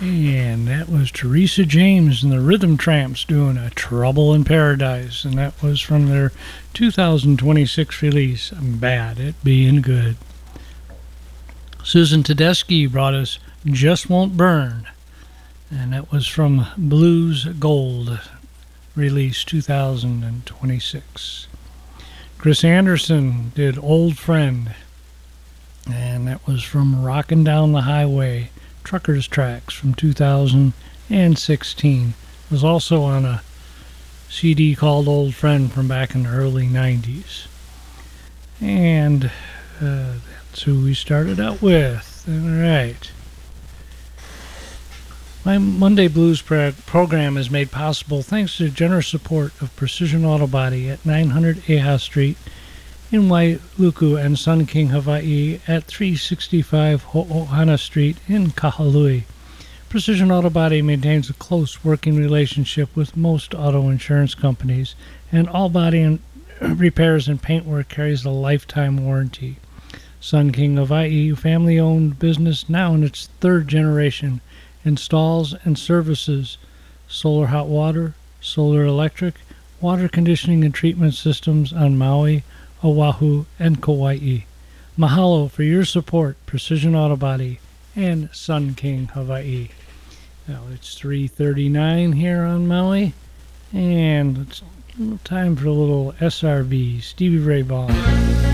And that was Teresa James and the Rhythm Tramps doing A Trouble in Paradise. And that was from their 2026 release, Bad at Being Good. Susan Tedeschi brought us Just Won't Burn. And that was from Blues Gold, release 2026. Chris Anderson did Old Friend. And that was from Rockin' Down the Highway, Truckers Tracks from 2016. It was also on a CD called Old Friend from back in the early 90s. And that's who we started out with. All right. My Monday Blues program is made possible thanks to the generous support of Precision Auto Body at 900 Eha Street in Wailuku and Sun King, Hawaii at 365 Ho'ohana Street in Kahului. Precision Auto Body maintains a close working relationship with most auto insurance companies, and all body and repairs and paint work carries a lifetime warranty. Sun King Hawaii, family-owned business now in its third generation, installs and services solar hot water, solar electric, water conditioning and treatment systems on Maui, Oahu, and Kauai. Mahalo for your support, Precision Auto Body and Sun King Hawaii. Now it's 3:39 here on Maui, and it's time for a little SRV, Stevie Ray Vaughan.